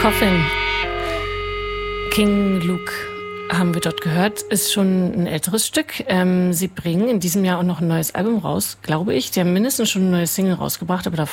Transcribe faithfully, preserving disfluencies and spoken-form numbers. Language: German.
Coffin. King Luke haben wir dort gehört, ist schon ein älteres Stück. Ähm, sie bringen in diesem Jahr auch noch ein neues Album raus, glaube ich. Die haben mindestens schon eine neue Single rausgebracht, aber da